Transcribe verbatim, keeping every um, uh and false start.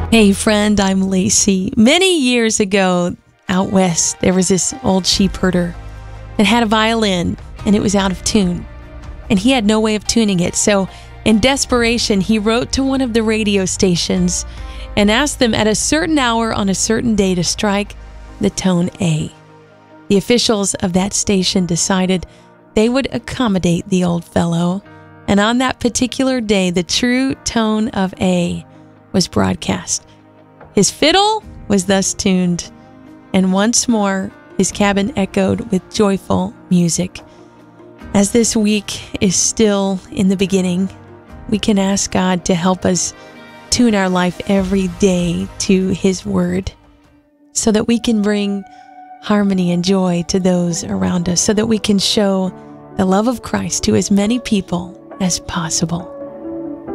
Hey friend, I'm Lacey. Many years ago out west, there was this old sheep herder that had a violin and it was out of tune. And he had no way of tuning it. So in desperation, he wrote to one of the radio stations and asked them at a certain hour on a certain day to strike the tone A. The officials of that station decided they would accommodate the old fellow. And on that particular day, the true tone of A was broadcast. His fiddle was thus tuned, and once more his cabin echoed with joyful music. As this week is still in the beginning, we can ask God to help us tune our life every day to His Word so that we can bring harmony and joy to those around us, so that we can show the love of Christ to as many people as possible.